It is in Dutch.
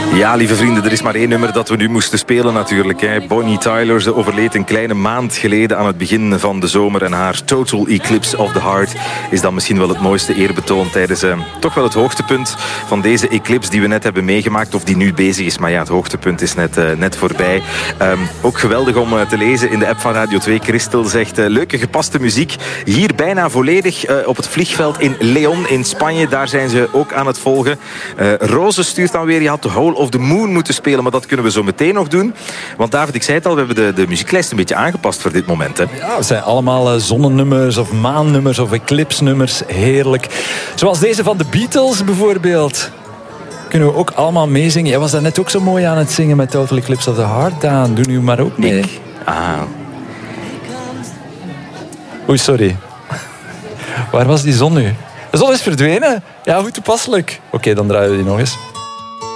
Ja, lieve vrienden, er is maar één nummer dat we nu moesten spelen natuurlijk. Hè. Bonnie Tyler, ze overleed een kleine maand geleden aan het begin van de zomer. En haar Total Eclipse of the Heart is dan misschien wel het mooiste eerbetoon tijdens toch wel het hoogtepunt van deze eclipse die we net hebben meegemaakt. Of die nu bezig is, maar ja, het hoogtepunt is net voorbij. Ook geweldig om te lezen in de app van Radio 2. Christel zegt, leuke gepaste muziek. Hier bijna volledig op het vliegveld in Leon in Spanje. Daar zijn ze ook aan het volgen. Roze stuurt dan weer, je had de Whole of the Moon moeten spelen, maar dat kunnen we zo meteen nog doen. Want David, ik zei het al, we hebben de muzieklijst een beetje aangepast voor dit moment. Hè? Ja, het zijn allemaal zonnenummers of maannummers of eclipse-nummers. Heerlijk. Zoals deze van de Beatles bijvoorbeeld. Kunnen we ook allemaal meezingen. Jij was daar net ook zo mooi aan het zingen met Total Eclipse of the Heart. Daan, doe nu maar ook mee. Oei, sorry. Waar was die zon nu? De zon is verdwenen. Ja, hoe toepasselijk. Oké, dan draaien we die nog eens.